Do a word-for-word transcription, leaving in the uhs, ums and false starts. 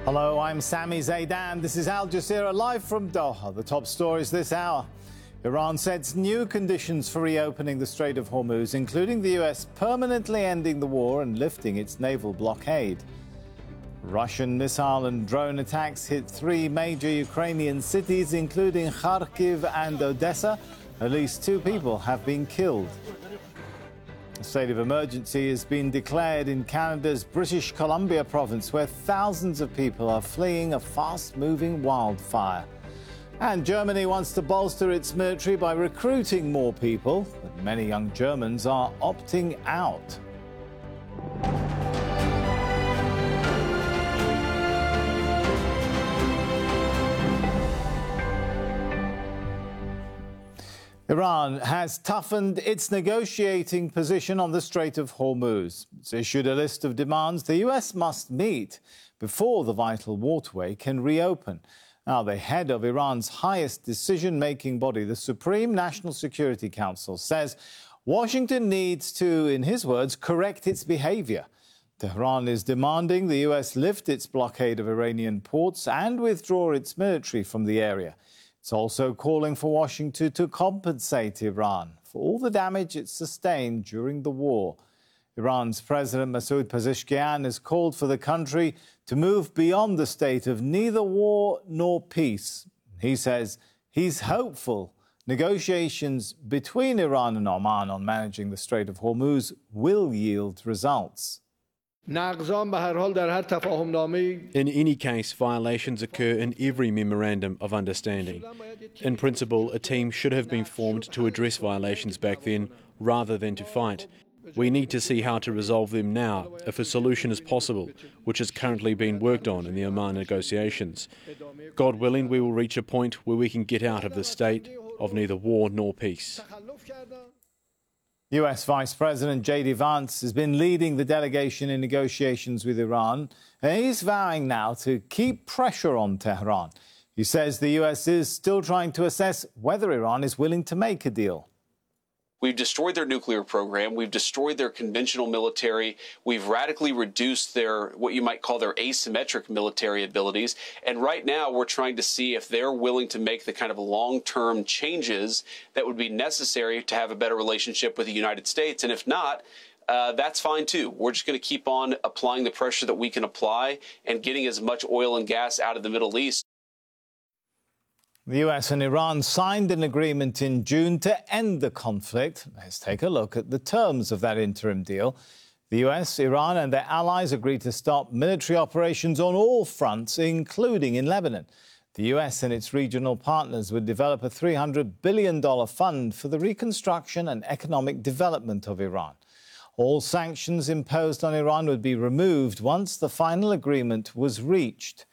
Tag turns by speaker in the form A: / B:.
A: Hello, I'm Sami Zaidan. This is Al Jazeera live from Doha. The top stories this hour. Iran sets new conditions for reopening the Strait of Hormuz, including the U S permanently ending the war and lifting its naval blockade. Russian missile and drone attacks hit three major Ukrainian cities, including Kharkiv and Odessa. At least two people have been killed. A state of emergency has been declared in Canada's British Columbia province, where thousands of people are fleeing a fast-moving wildfire. And Germany wants to bolster its military by recruiting more people, but many young Germans are opting out. Iran has toughened its negotiating position on the Strait of Hormuz. It's issued a list of demands the U S must meet before the vital waterway can reopen. Now, the head of Iran's highest decision-making body, the Supreme National Security Council, says Washington needs to, in his words, correct its behavior. Tehran is demanding the U S lift its blockade of Iranian ports and withdraw its military from the area. It's also calling for Washington to compensate Iran for all the damage it sustained during the war. Iran's President Masoud Pezeshkian has called for the country to move beyond the state of neither war nor peace. He says he's hopeful negotiations between Iran and Oman on managing the Strait of Hormuz will yield results.
B: In any case, violations occur in every memorandum of understanding. In principle, a team should have been formed to address violations back then, rather than to fight. We need to see how to resolve them now, if a solution is possible, which is currently being worked on in the Oman negotiations. God willing, we will reach a point where we can get out of the state of neither war nor peace.
A: U S Vice President J D Vance has been leading the delegation in negotiations with Iran, and he's vowing now to keep pressure on Tehran. He says the U S is still trying to assess whether Iran is willing to make a deal.
C: We've destroyed their nuclear program. We've destroyed their conventional military. We've radically reduced their, what you might call their asymmetric military abilities. And right now we're trying to see if they're willing to make the kind of long-term changes that would be necessary to have a better relationship with the United States. And if not, uh, that's fine too. We're just going to keep on applying the pressure that we can apply and getting as much oil and gas out of the Middle East.
A: The U S and Iran signed an agreement in June to end the conflict. Let's take a look at the terms of that interim deal. The U S, Iran and their allies agreed to stop military operations on all fronts, including in Lebanon. The U S and its regional partners would develop a three hundred billion dollars fund for the reconstruction and economic development of Iran. All sanctions imposed on Iran would be removed once the final agreement was reached.